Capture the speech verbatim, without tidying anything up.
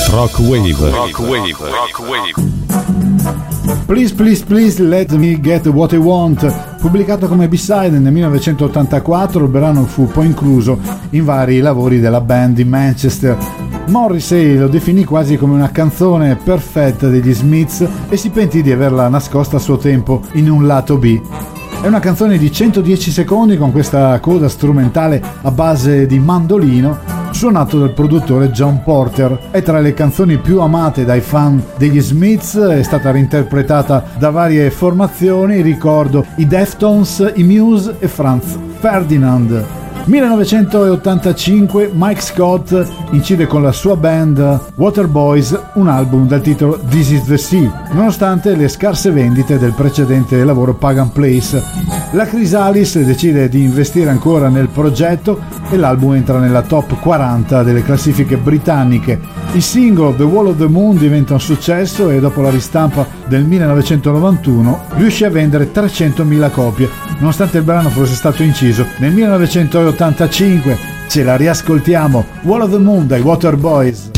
Rock Wave. Rock Wave. Rock Wave. Please Please Please Let Me Get What I Want, pubblicato come B-side nel millenovecentottantaquattro, il brano fu poi incluso in vari lavori della band di Manchester. Morrissey lo definì quasi come una canzone perfetta degli Smiths e si pentì di averla nascosta a suo tempo in un lato B. È una canzone di centodieci secondi con questa coda strumentale a base di mandolino, suonato dal produttore John Porter. È tra le canzoni più amate dai fan degli Smiths, è stata reinterpretata da varie formazioni, ricordo i Deftones, i Muse e Franz Ferdinand. millenovecentottantacinque Mike Scott incide con la sua band Waterboys un album dal titolo This Is The Sea, nonostante le scarse vendite del precedente lavoro Pagan Place. La Chrysalis decide di investire ancora nel progetto e l'album entra nella top quaranta delle classifiche britanniche. Il singolo The Wall of the Moon diventa un successo e dopo la ristampa del millenovecentonovantuno riuscì a vendere trecentomila copie, nonostante il brano fosse stato inciso nel millenovecentottantacinque. Ce la riascoltiamo, Wall of the Moon dai Waterboys.